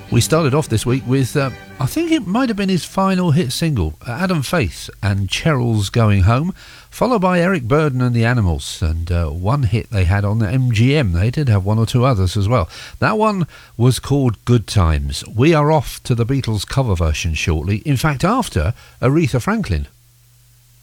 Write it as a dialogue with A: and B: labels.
A: We started off this week with, I think it might have been his final hit single, Adam Faith and Cheryl's Going Home, followed by Eric Burdon and the Animals, and one hit they had on the MGM. They did have one or two others as well. That one was called Good Times. We are off to the Beatles cover version shortly, in fact after Aretha Franklin.